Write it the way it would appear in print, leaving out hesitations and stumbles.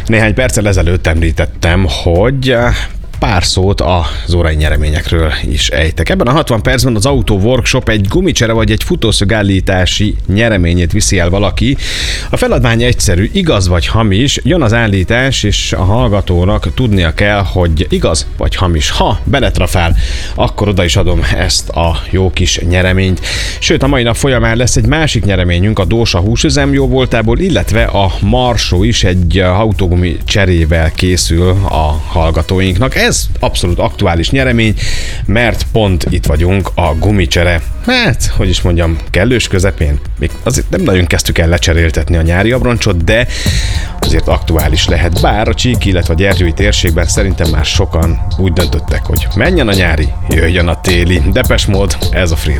Néhány perccel ezelőtt említettem, hogy pár szót az órai nyereményekről is ejtek. Ebben a 60 percben az Auto Workshop egy gumicsere vagy egy futószög állítási nyereményét viszi el valaki. A feladvány egyszerű, igaz vagy hamis, jön az állítás, és a hallgatónak tudnia kell, hogy igaz vagy hamis. Ha beletrafál, akkor oda is adom ezt a jó kis nyereményt. Sőt, a mai nap folyamán lesz egy másik nyereményünk a Dósa húsüzem jó voltából, illetve a Marsó is egy autógumi cserével készül a hallgatóinknak. Ez abszolút aktuális nyeremény, mert pont itt vagyunk a gumicsere. Hát, hogy is mondjam, kellős közepén. Még azért nem nagyon kezdtük el lecseréltetni a nyári abroncsot, de azért aktuális lehet. Bár a Csíki, illetve a Gyergyói térségben szerintem már sokan úgy döntöttek, hogy menjen a nyári, jöjjön a téli. Depeche Mode, ez a Freedom.